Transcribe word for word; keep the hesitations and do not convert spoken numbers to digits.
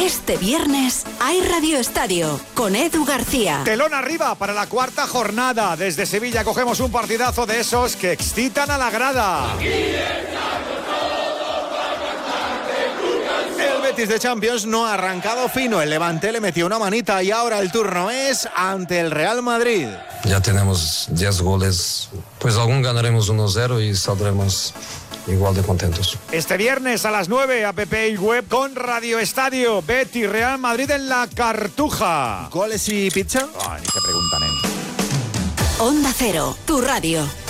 Este viernes hay Radio Estadio con Edu García. Telón arriba para la cuarta jornada. Desde Sevilla cogemos un partidazo de esos que excitan a la grada. El Betis de Champions no ha arrancado fino. El Levante le metió una manita y ahora el turno es ante el Real Madrid. Ya tenemos diez goles. Pues aún ganaremos uno cero y saldremos igual de contentos. Este viernes a las nueve, app y web con Radio Estadio. Betis Real Madrid en la Cartuja. ¿Goles y pizza? Ay, ni se preguntan, ¿eh? Onda Cero, tu radio.